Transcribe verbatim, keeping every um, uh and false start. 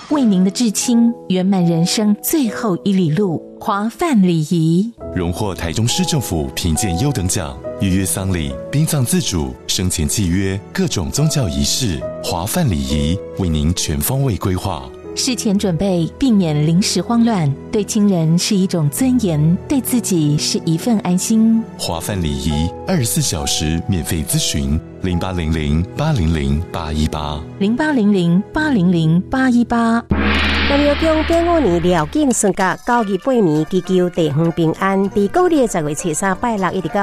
为您的至亲圆满人生最后一里路，华梵礼仪荣获台中市政府评鉴优等奖，预约丧礼、殡葬自主、生前契约各种宗教仪式，华梵礼仪为您全方位规划。 事前准备，避免临时慌乱，对亲人是一种尊严，对自己是一份安心。 华梵礼仪二十四小时免费咨询，零八零零八零零八一八， 零八零零八零零八一八。 南庙宫顶五年廖景顺甲九二八年祈求地方平安，伫旧历十月初三拜六一直到